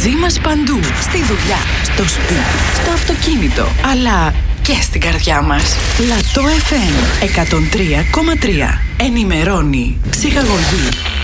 μαζί μας παντού. Στη δουλειά, στο σπίτι, στο αυτοκίνητο, αλλά και στην καρδιά μας. Λατό FM 103,3. Ενημερώνει, ψυχαγωγεί